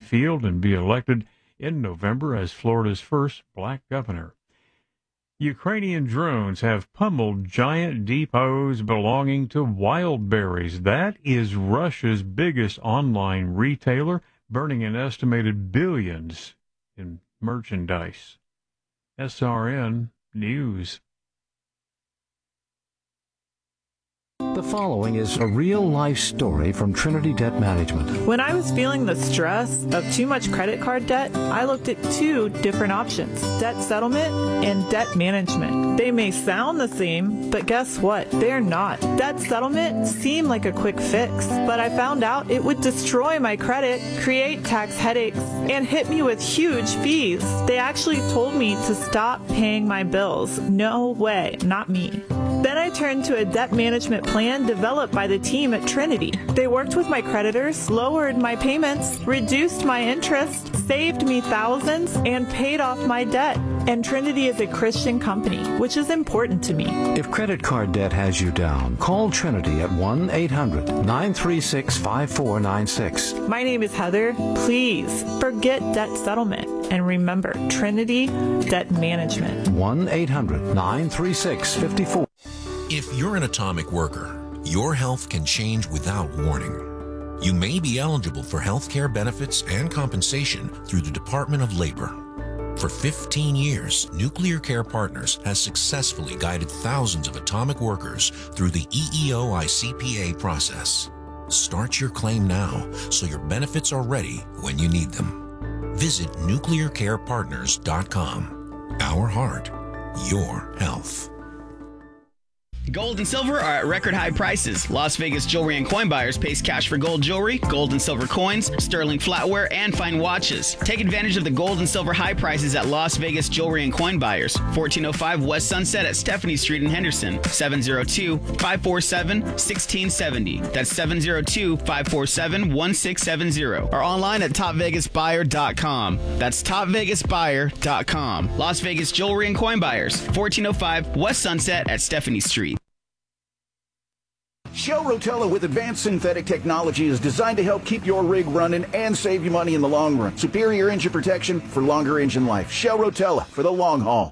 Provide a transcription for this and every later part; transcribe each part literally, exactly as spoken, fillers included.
field and be elected in November as Florida's first black governor. Ukrainian drones have pummeled giant depots belonging to Wildberries. That is Russia's biggest online retailer, burning an estimated billions in merchandise. S R N News. The following is a real-life story from Trinity Debt Management. When I was feeling the stress of too much credit card debt, I looked at two different options, debt settlement and debt management. They may sound the same, but guess what? They're not. Debt settlement seemed like a quick fix, but I found out it would destroy my credit, create tax headaches, and hit me with huge fees. They actually told me to stop paying my bills. No way, not me. Then I turned to a debt management plan developed by the team at Trinity. They worked with my creditors, lowered my payments, reduced my interest, saved me thousands, and paid off my debt. And Trinity is a Christian company, which is important to me. If credit card debt has you down, call Trinity at one eight hundred nine three six five four nine six. My name is Heather. Please forget debt settlement and remember Trinity Debt Management. one eight hundred nine three six five four. If you're an atomic worker, your health can change without warning. You may be eligible for health care benefits and compensation through the Department of Labor. For fifteen years, Nuclear Care Partners has successfully guided thousands of atomic workers through the E E O I C P A process. Start your claim now so your benefits are ready when you need them. Visit nuclear care partners dot com. Our heart, your health. Gold and silver are at record high prices. Las Vegas Jewelry and Coin Buyers pays cash for gold jewelry, gold and silver coins, sterling flatware, and fine watches. Take advantage of the gold and silver high prices at Las Vegas Jewelry and Coin Buyers, fourteen oh five West Sunset at Stephanie Street in Henderson, seven oh two, five four seven, one six seven oh. That's seven oh two, five four seven, one six seven oh. Or online at top vegas buyer dot com. That's top vegas buyer dot com. Las Vegas Jewelry and Coin Buyers, fourteen oh five West Sunset at Stephanie Street. Shell Rotella with advanced synthetic technology is designed to help keep your rig running and save you money in the long run. Superior engine protection for longer engine life. Shell Rotella for the long haul.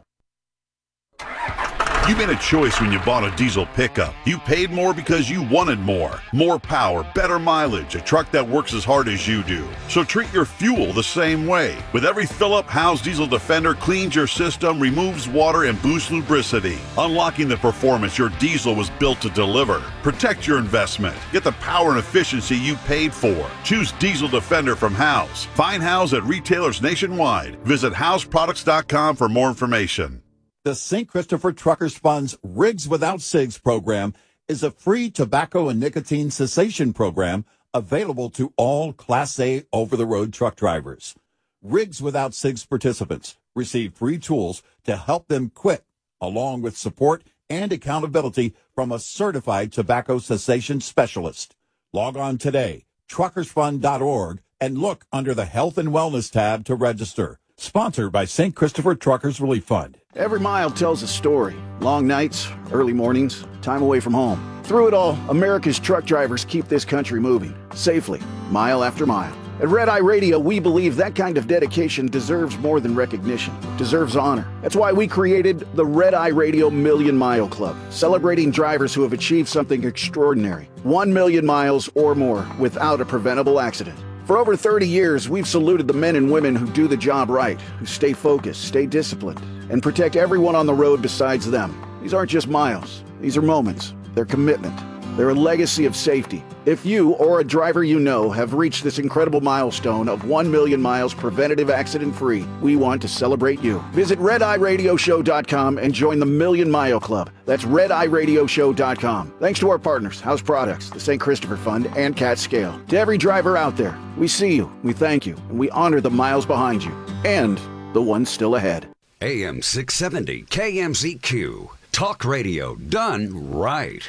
You made a choice when you bought a diesel pickup. You paid more because you wanted more. More power, better mileage, a truck that works as hard as you do. So treat your fuel the same way. With every fill-up, Howe's Diesel Defender cleans your system, removes water, and boosts lubricity, unlocking the performance your diesel was built to deliver. Protect your investment. Get the power and efficiency you paid for. Choose Diesel Defender from Howe's. Find Howe's at retailers nationwide. Visit Howe's Products dot com for more information. The Saint Christopher Truckers Fund's Rigs Without Cigs program is a free tobacco and nicotine cessation program available to all Class A over-the-road truck drivers. Rigs Without Cigs participants receive free tools to help them quit, along with support and accountability from a certified tobacco cessation specialist. Log on today, truckers fund dot org, and look under the Health and Wellness tab to register. Sponsored by Saint Christopher Truckers Relief Fund. Every mile tells a story. Long nights, early mornings, time away from home. Through it all, America's truck drivers keep this country moving, safely, mile after mile. At Red Eye Radio, we believe that kind of dedication deserves more than recognition, deserves honor. That's why we created the Red Eye Radio Million Mile Club, celebrating drivers who have achieved something extraordinary. One million miles or more without a preventable accident. For over thirty years, we've saluted the men and women who do the job right, who stay focused, stay disciplined, and protect everyone on the road besides them. These aren't just miles. These are moments. They're commitment. They're a legacy of safety. If you or a driver you know have reached this incredible milestone of one million miles preventative accident-free, we want to celebrate you. Visit red eye radio show dot com and join the Million Mile Club. That's red eye radio show dot com. Thanks to our partners, Howe's Products, the Saint Christopher Fund, and Cat Scale. To every driver out there, we see you, we thank you, and we honor the miles behind you, and the ones still ahead. A M six seventy K M Z Q. Talk radio done right.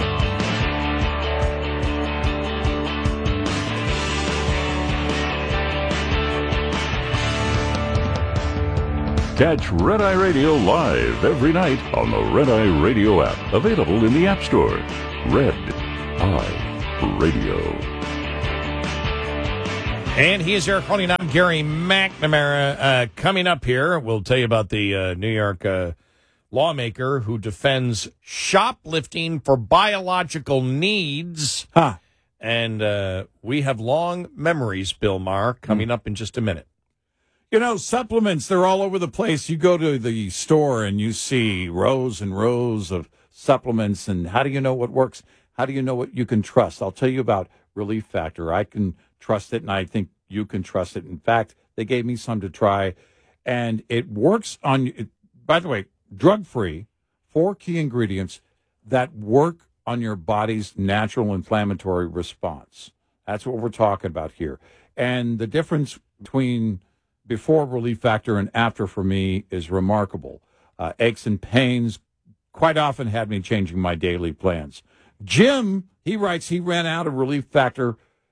Catch Red Eye Radio live every night on the Red Eye Radio app, available in the App Store. Red Eye Radio. And he is Eric Horning. I'm Gary McNamara. Uh, coming up here, we'll tell you about the uh, New York uh, lawmaker who defends shoplifting for biological needs. Huh. And uh, we have long memories, Bill Maher, coming mm. up in just a minute. You know, supplements, they're all over the place. You go to the store and you see rows and rows of supplements. And how do you know what works? How do you know what you can trust? I'll tell you about Relief Factor. I can trust it, and I think you can trust it. In fact, they gave me some to try, and it works on, it, by the way, drug-free, four key ingredients that work on your body's natural inflammatory response. That's what we're talking about here. And the difference between before Relief Factor and after for me is remarkable. Uh, aches and pains quite often had me changing my daily plans. Jim, he writes he ran out of Relief Factor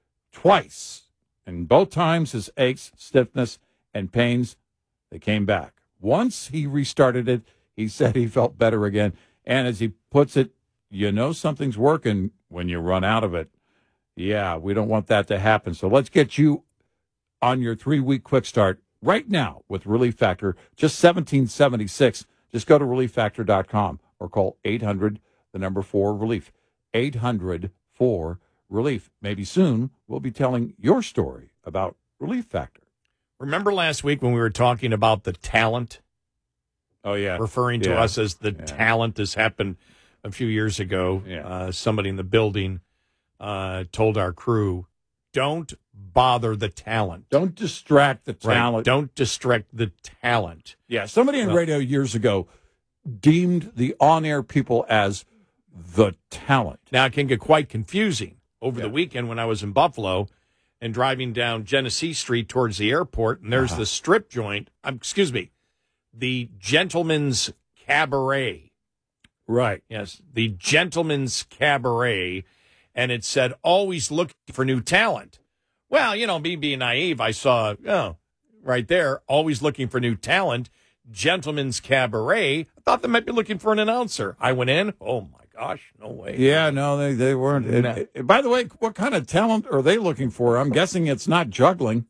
twice. And both times his aches, stiffness, and pains, they came back. Once he restarted it, he said he felt better again. And as he puts it, you know something's working when you run out of it. Yeah, we don't want that to happen. So let's get you on your three-week quick start right now with Relief Factor, just seventeen seventy-six. Just go to relief factor dot com or call eight hundred, the number four, relief. eight hundred, four, relief. Maybe soon we'll be telling your story about Relief Factor. Remember last week when we were talking about the talent? Oh, yeah. Referring to yeah. us as the yeah. talent. This happened a few years ago. Yeah. Uh, somebody in the building uh, told our crew, don't bother the talent. Don't distract the talent. Right. Don't distract the talent. Yeah, somebody in well, radio years ago deemed the on-air people as the talent. Now, it can get quite confusing. Over yeah. the weekend when I was in Buffalo and driving down Genesee Street towards the airport, and there's uh-huh. the strip joint, um, excuse me, the Gentleman's Cabaret. Right. Yes, the Gentleman's Cabaret, and it said, always looking for new talent. Well, you know, me being naive, I saw, oh, right there, always looking for new talent, Gentleman's Cabaret. I thought they might be looking for an announcer. I went in, oh, my gosh, no way. Yeah, no, they, they weren't. No. It, it, by the way, what kind of talent are they looking for? I'm guessing it's not juggling.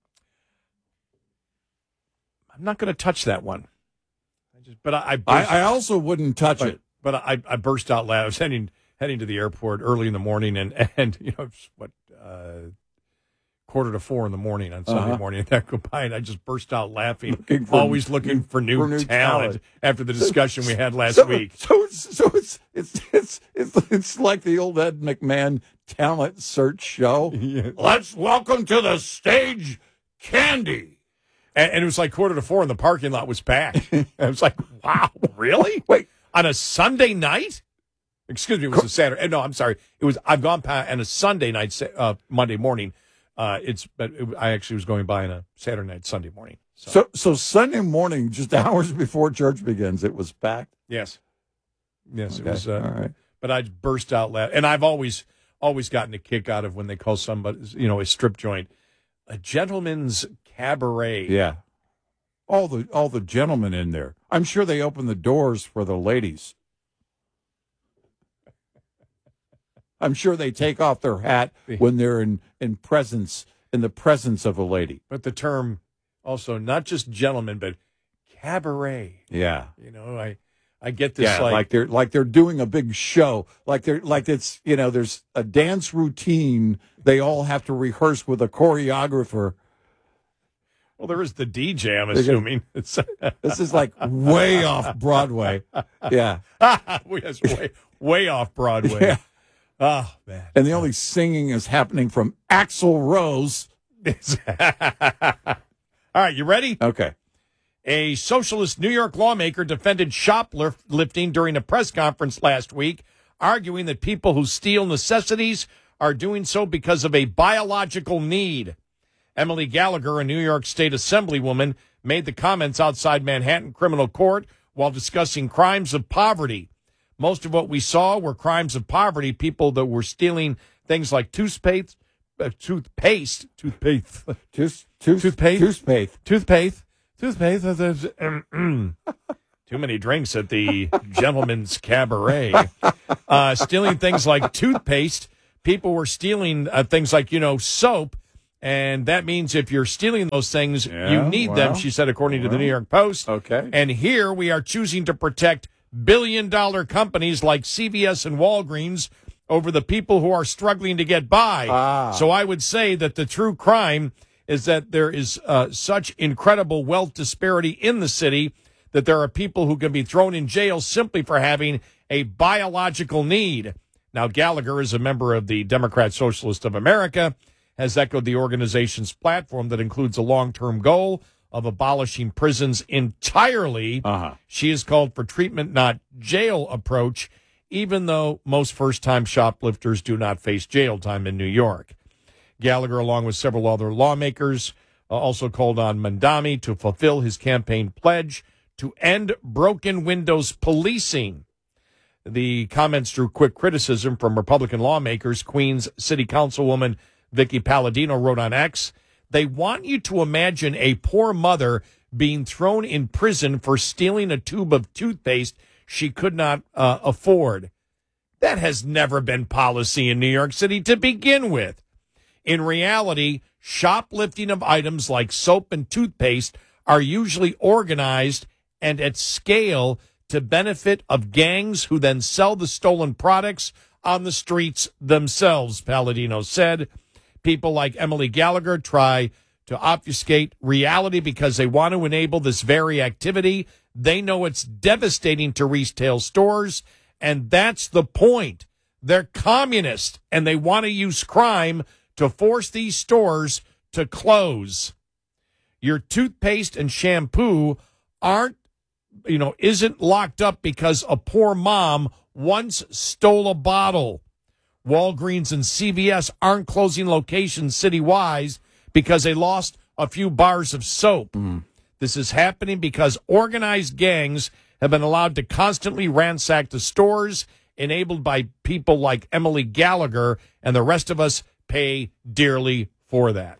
I'm not going to touch that one. I just, but I, I, burst, I, I also wouldn't touch but, it. But I, I burst out loud. I was heading heading to the airport early in the morning, and and you know what, uh, quarter to four in the morning on Sunday uh-huh. morning, and I go by, and I just burst out laughing. Looking for, always looking for new, for new talent, talent after the discussion so, we had last so, week. So it's so it's it's it's it's, it's like the old Ed McMahon talent search show. Yeah. Let's welcome to the stage Candy. And, and it was like quarter to four, and the parking lot was packed. I was like, wow, really? Wait. On a Sunday night? Excuse me, it was a Saturday. No, I'm sorry. It was, I've gone past on a Sunday night, uh, Monday morning. Uh, it's, but it, I actually was going by on a Saturday night, Sunday morning. So. so, so Sunday morning, just hours before church begins, it was packed? Yes. Yes, okay. it was. Uh, all right. But I burst out laughing. And I've always, always gotten a kick out of when they call somebody, you know, a strip joint, a gentleman's cabaret. Yeah. All the all the gentlemen in there. I'm sure they open the doors for the ladies. I'm sure they take off their hat when they're in, in presence in the presence of a lady. But the term also not just gentleman, but cabaret. Yeah. You know, I I get this yeah, like, like they're like they're doing a big show. Like they're like it's you know, there's a dance routine they all have to rehearse with a choreographer. Well, there is the D J, I'm assuming. This is like way off Broadway. Yeah. yes, way, way off Broadway. Yeah. Oh, man. And the only singing is happening from Axl Rose. All right, you ready? Okay. A socialist New York lawmaker defended shoplifting during a press conference last week, arguing that people who steal necessities are doing so because of a biological need. Emily Gallagher, a New York State Assemblywoman, made the comments outside Manhattan Criminal Court while discussing crimes of poverty. Most of what we saw were crimes of poverty, people that were stealing things like toothpaste, uh, toothpaste, toothpaste, Tooth, tooth, toothpaste, toothpaste, toothpaste, toothpaste. Too many drinks at the Gentleman's Cabaret. Uh, stealing things like toothpaste. People were stealing uh, things like, you know, soap. And that means if you're stealing those things, Yeah, you need well, them, she said, according well, to the New York Post. Okay. And here we are choosing to protect billion-dollar companies like C V S and Walgreens over the people who are struggling to get by. Ah. So I would say that the true crime is that there is uh, such incredible wealth disparity in the city that there are people who can be thrown in jail simply for having a biological need. Now, Gallagher is a member of the Democrat Socialist of America, has echoed the organization's platform that includes a long-term goal of abolishing prisons entirely. Uh-huh. She has called for treatment, not jail approach, even though most first-time shoplifters do not face jail time in New York. Gallagher, along with several other lawmakers, uh, also called on Mamdani to fulfill his campaign pledge to end broken windows policing. The comments drew quick criticism from Republican lawmakers. Queens City Councilwoman Vicky Palladino wrote on X, "They want you to imagine a poor mother being thrown in prison for stealing a tube of toothpaste she could not uh, afford. That has never been policy in New York City to begin with. In reality, shoplifting of items like soap and toothpaste are usually organized and at scale to benefit of gangs who then sell the stolen products on the streets themselves," Palladino said. People like Emily Gallagher try to obfuscate reality because they want to enable this very activity. They know it's devastating to retail stores, and that's the point. They're communist, and they want to use crime to force these stores to close. Your toothpaste and shampoo aren't, you know, isn't locked up because a poor mom once stole a bottle. Walgreens and C V S aren't closing locations citywide because they lost a few bars of soap. Mm. This is happening because organized gangs have been allowed to constantly ransack the stores, enabled by people like Emily Gallagher, and the rest of us pay dearly for that.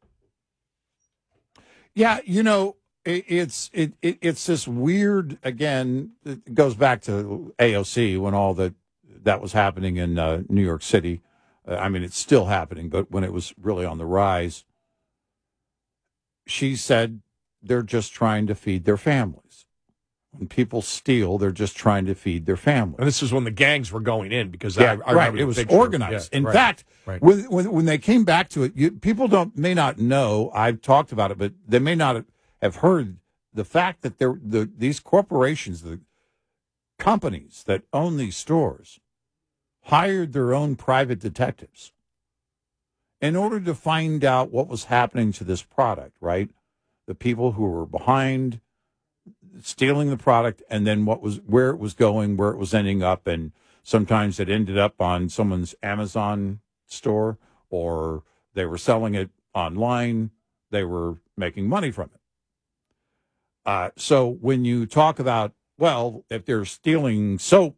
Yeah, you know, it, it's it, it it's this weird, again, it goes back to A O C when all that that was happening in uh, New York City. Uh, I mean, it's still happening, but when it was really on the rise, she said they're just trying to feed their families. When people steal, they're just trying to feed their families. And this is when the gangs were going in because yeah, I, I right. remember It the was picture. organized. Yeah, in right, fact, right. When, when when they came back to it, you, people don't may not know. I've talked about it, but they may not have heard the fact that there the these corporations, the companies that own these stores, hired their own private detectives in order to find out what was happening to this product, right? The people who were behind stealing the product and then what was where it was going, where it was ending up, and sometimes it ended up on someone's Amazon store or they were selling it online. They were making money from it. Uh, so when you talk about, well, if they're stealing soap,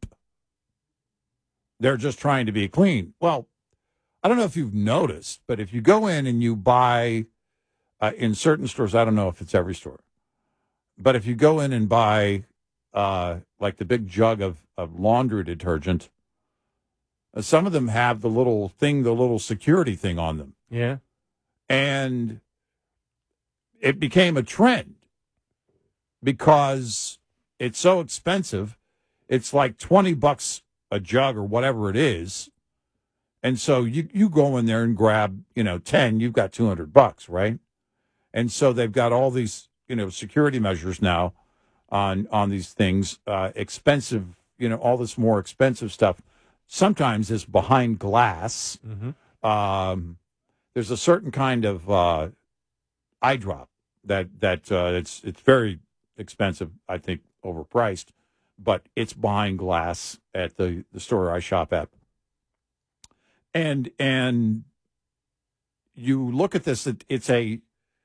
they're just trying to be clean. Well, I don't know if you've noticed, but if you go in and you buy uh, in certain stores, I don't know if it's every store, but if you go in and buy uh, like the big jug of, of laundry detergent, uh, some of them have the little thing, the little security thing on them. Yeah. And it became a trend because it's so expensive. It's like twenty bucks a jug or whatever it is. And so you, you go in there and grab, you know, ten, you've got two hundred bucks, right? And so they've got all these, you know, security measures now on, on these things, uh, expensive, you know, all this more expensive stuff. Sometimes it's behind glass. Mm-hmm. Um, there's a certain kind of, uh, eye drop that, that, uh, it's, it's very expensive, I think overpriced, but it's behind glass at the, the store I shop at. And and you look at this, it, it's a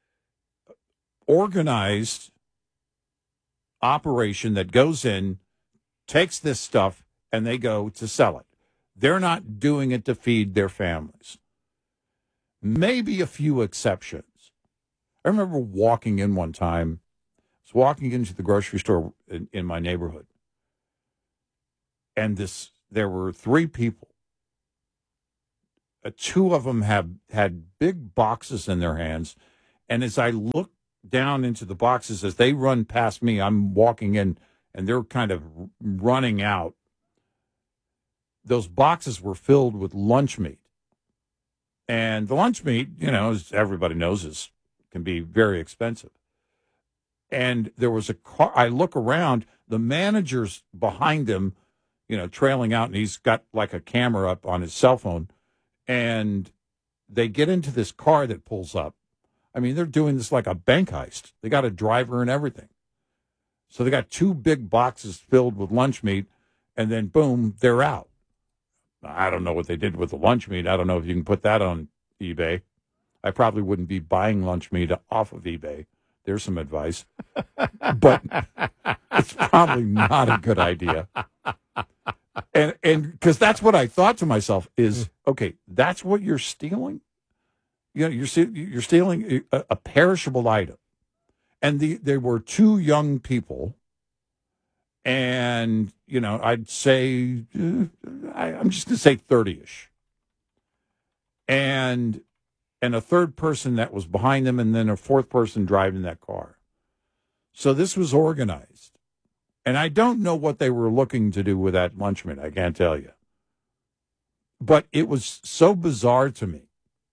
organized operation that goes in, takes this stuff, and they go to sell it. They're not doing it to feed their families. Maybe a few exceptions. I remember walking in one time, I was walking into the grocery store in, in my neighborhood, and this there were three people uh, two of them have had big boxes in their hands. And as I look down into the boxes, as they run past me, I'm walking in, and they're kind of running out. Those boxes were filled with lunch meat. And the lunch meat, you know, as everybody knows, is can be very expensive. And there was a car. I look around, the manager's behind him, you know, trailing out, and he's got like a camera up on his cell phone. And they get into this car that pulls up. I mean, they're doing this like a bank heist. They got a driver and everything. So they got two big boxes filled with lunch meat, and then boom, they're out. I don't know what they did with the lunch meat. I don't know if you can put that on eBay. I probably wouldn't be buying lunch meat off of eBay. There's some advice. But it's probably not a good idea. And and because that's what I thought to myself is, okay, that's what you're stealing? You know, you're, you're stealing a, a perishable item. And the, there were two young people. And, you know, I'd say, uh, I, I'm just going to say thirty-ish. And and a third person that was behind them, and then a fourth person driving that car. So this was organized. And I don't know what they were looking to do with that lunch meat. I can't tell you. But it was so bizarre to me.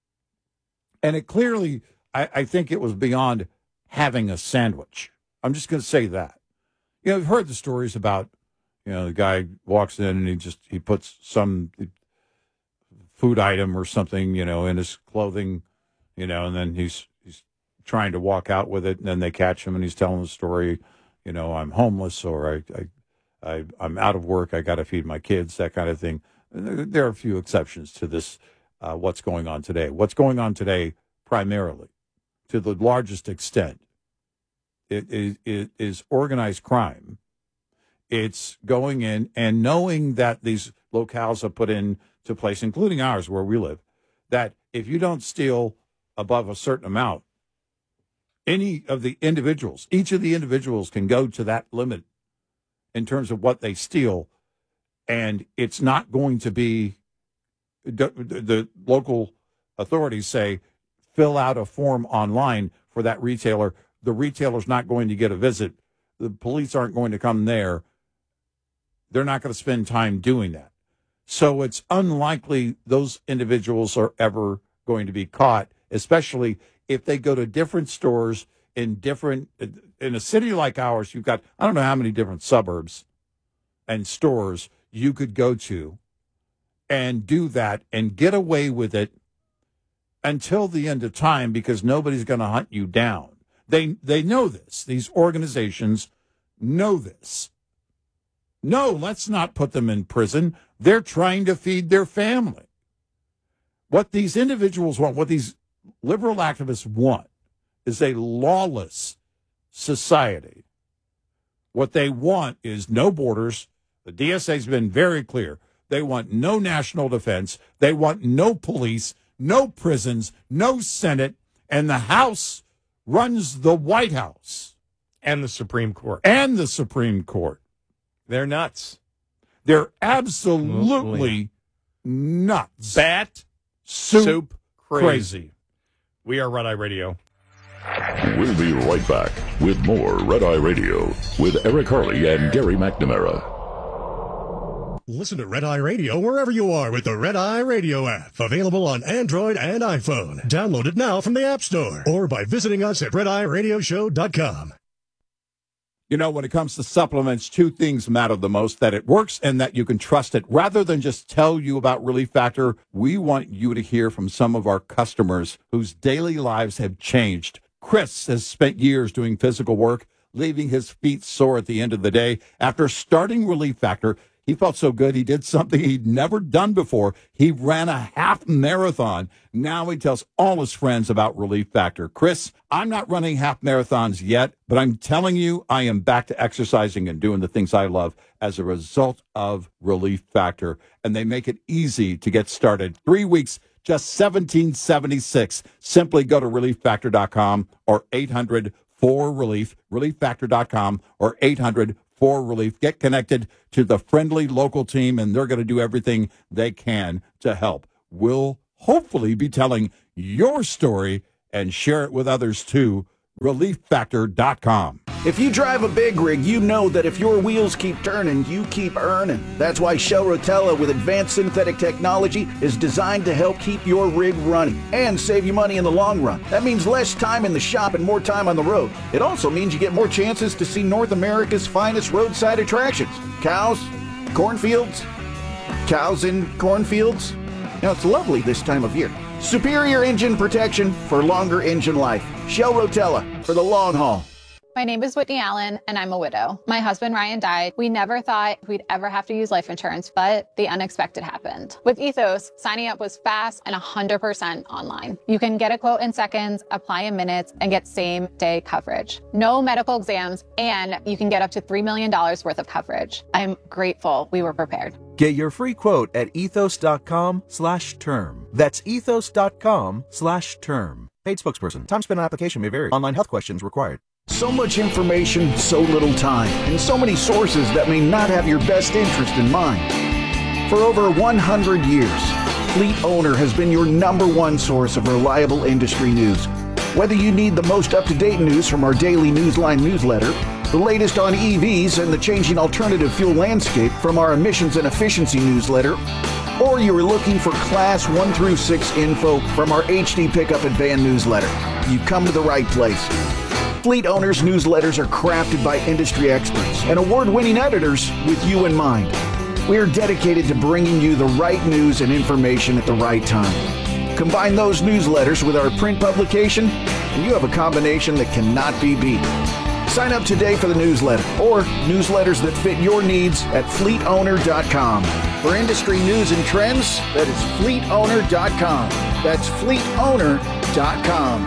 And it clearly, I, I think it was beyond having a sandwich. I'm just going to say that. You know, I've heard the stories about, you know, the guy walks in and he just, he puts some food item or something, you know, in his clothing, you know, and then he's, he's trying to walk out with it, and then they catch him and he's telling the story, you know, I'm homeless, or I, I, I I'm out of work, I got to feed my kids, that kind of thing. There are a few exceptions to this, uh, what's going on today. What's going on today, primarily, to the largest extent, It is, it is organized crime. It's going in and knowing that these locales are put into place, including ours where we live, that if you don't steal above a certain amount, any of the individuals, each of the individuals can go to that limit in terms of what they steal, and it's not going to be, the, the local authorities say, fill out a form online for that retailer. The retailer's not going to get a visit. The police aren't going to come there. They're not going to spend time doing that. So it's unlikely those individuals are ever going to be caught, especially if they go to different stores in different, in a city like ours, you've got, I don't know how many different suburbs and stores you could go to and do that and get away with it until the end of time, because nobody's going to hunt you down. They they know this. These organizations know this. No, let's not put them in prison. They're trying to feed their family. What these individuals want, what these liberal activists want, is a lawless society. What they want is no borders. The D S A's been very clear. They want no national defense. They want no police, no prisons, no Senate, and the House runs the White House. And the Supreme Court. And the Supreme Court. They're nuts. They're absolutely nuts. Bat soup, soup crazy. crazy. We are Red Eye Radio. We'll be right back with more Red Eye Radio with Eric Harley and Gary McNamara. Listen to Red Eye Radio wherever you are with the Red Eye Radio app. Available on Android and iPhone. Download it now from the App Store or by visiting us at red eye radio show dot com. You know, when it comes to supplements, two things matter the most: that it works and that you can trust it. Rather than just tell you about Relief Factor, we want you to hear from some of our customers whose daily lives have changed. Chris has spent years doing physical work, leaving his feet sore at the end of the day. After starting Relief Factor, he felt so good, he did something he'd never done before. He ran a half marathon. Now he tells all his friends about Relief Factor. Chris, I'm not running half marathons yet, but I'm telling you, I am back to exercising and doing the things I love as a result of Relief Factor. And they make it easy to get started. Three weeks, just seventeen seventy-six. Simply go to relief factor dot com or eight hundred four relief, relief factor dot com or eight hundred four relief. Get connected to the friendly local team, and they're going to do everything they can to help. We'll hopefully be telling your story and share it with others too. relief factor dot com. If you drive a big rig, you know that if your wheels keep turning, you keep earning. That's why Shell Rotella with advanced synthetic technology is designed to help keep your rig running and save you money in the long run. That means less time in the shop and more time on the road. It also means you get more chances to see North America's finest roadside attractions. Cows, cornfields, cows in cornfields. Now, it's lovely this time of year. Superior engine protection for longer engine life. Shell Rotella for the long haul. My name is Whitney Allen, and I'm a widow. My husband, Ryan, died. We never thought we'd ever have to use life insurance, but the unexpected happened. With Ethos, signing up was fast and one hundred percent online. You can get a quote in seconds, apply in minutes, and get same-day coverage. No medical exams, and you can get up to three million dollars worth of coverage. I'm grateful we were prepared. Get your free quote at ethos.com slash term. That's ethos.com slash term. Paid spokesperson. Time spent on application may vary. Online health questions required. So much information, so little time, and so many sources that may not have your best interest in mind. For over one hundred years, Fleet Owner has been your number one source of reliable industry news. Whether you need the most up-to-date news from our daily Newsline newsletter, the latest on E Vs and the changing alternative fuel landscape from our emissions and efficiency newsletter, or you're looking for Class one through six info from our H D Pickup and Van newsletter, you've come to the right place. Fleet Owners newsletters are crafted by industry experts and award-winning editors with you in mind. We are dedicated to bringing you the right news and information at the right time. Combine those newsletters with our print publication, and you have a combination that cannot be beat. Sign up today for the newsletter or newsletters that fit your needs at fleet owner dot com. For industry news and trends, that is fleet owner dot com. That's fleet owner dot com.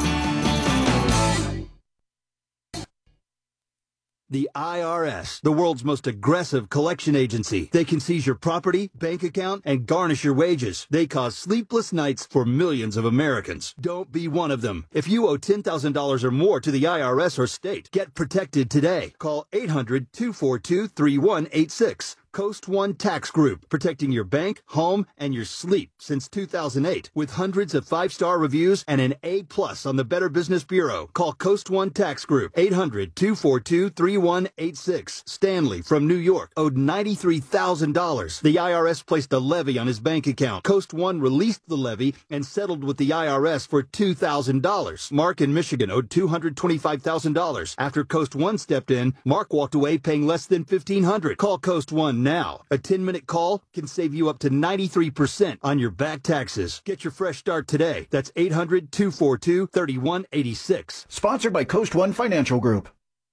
The I R S, the world's most aggressive collection agency. They can seize your property, bank account, and garnish your wages. They cause sleepless nights for millions of Americans. Don't be one of them. If you owe ten thousand dollars or more to the I R S or state, get protected today. Call eight hundred, two four two, three one eight six. Coast One Tax Group, protecting your bank, home, and your sleep since two thousand eight. With hundreds of five-star reviews and an A plus on the Better Business Bureau. Call Coast One Tax Group, eight hundred, two four two, three one eight six. Stanley from New York owed ninety-three thousand dollars. The I R S placed a levy on his bank account. Coast One released the levy and settled with the I R S for two thousand dollars. Mark in Michigan owed two hundred twenty-five thousand dollars. After Coast One stepped in, Mark walked away paying less than fifteen hundred dollars. Call Coast One now. A ten-minute call can save you up to ninety-three percent on your back taxes. Get your fresh start today. That's eight hundred, two four two, three one eight six. Sponsored by Coast One Financial Group.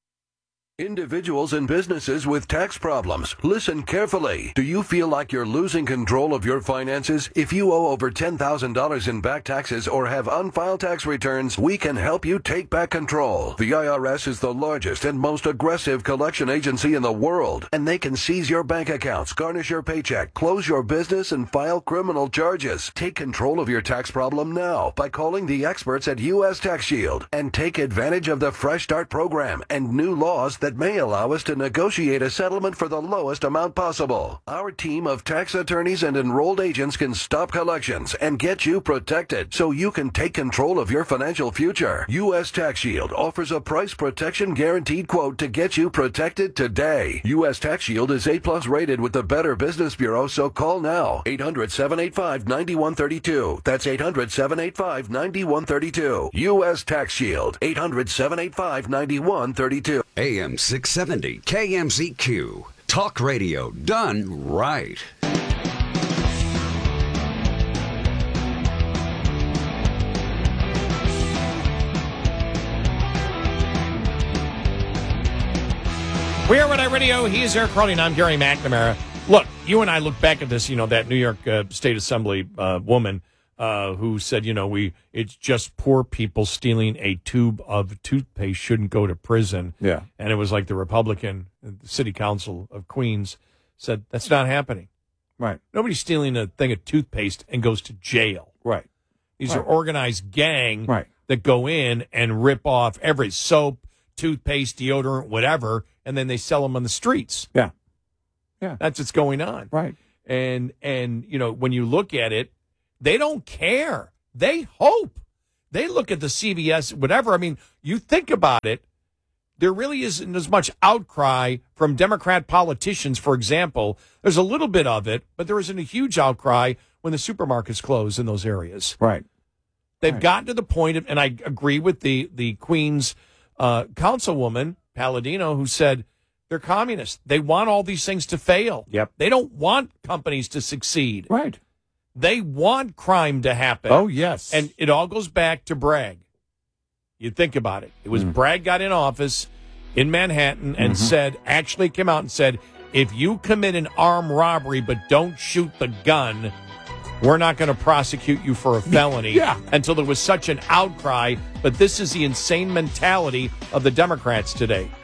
Individuals and businesses with tax problems, listen carefully. Do you feel like you're losing control of your finances? If you owe over ten thousand dollars in back taxes or have unfiled tax returns, we can help you take back control. The I R S is the largest and most aggressive collection agency in the world, and they can seize your bank accounts, garnish your paycheck, close your business, and file criminal charges. Take control of your tax problem now by calling the experts at U S Tax Shield and take advantage of the Fresh Start program and new laws that may allow us to negotiate a settlement for the lowest amount possible. Our team of tax attorneys and enrolled agents can stop collections and get you protected so you can take control of your financial future. U S Tax Shield offers a price protection guaranteed quote to get you protected today. U S Tax Shield is A plus rated with the Better Business Bureau, so call now. eight hundred, seven eight five, nine one three two. That's eight hundred, seven eight five, nine one three two. U S Tax Shield. eight hundred, seven eight five, nine one three two. A M six seventy K M Z Q. Talk radio done right. We are Red Eye Radio. He's Eric Carly, and I'm Gary McNamara. Look, you and I look back at this, you know, that New York uh, State Assembly uh, woman uh, who said, you know, we it's just poor people stealing a tube of toothpaste shouldn't go to prison. Yeah. And it was like the Republican the City Council of Queens said, that's not happening. Right. Nobody's stealing a thing of toothpaste and goes to jail. Right. These right. are organized gang right. that go in and rip off every soap, toothpaste, deodorant, whatever, and then they sell them on the streets. Yeah. Yeah. That's what's going on. Right. And, and you know, when you look at it, They don't care. They hope. They look at the C B S, whatever. I mean, you think about it. There really isn't as much outcry from Democrat politicians, for example. There's a little bit of it, but there isn't a huge outcry when the supermarkets close in those areas. Right. They've right. gotten to the point of, and I agree with the, the Queen's uh, councilwoman, Palladino, who said they're communists. They want all these things to fail. Yep. They don't want companies to succeed. Right. They want crime to happen. Oh, yes. And it all goes back to Bragg. You think about it. It was Mm. Bragg got in office in Manhattan and Mm-hmm. said, actually came out and said, if you commit an armed robbery but don't shoot the gun, we're not going to prosecute you for a felony. Yeah. Until there was such an outcry. But this is the insane mentality of the Democrats today.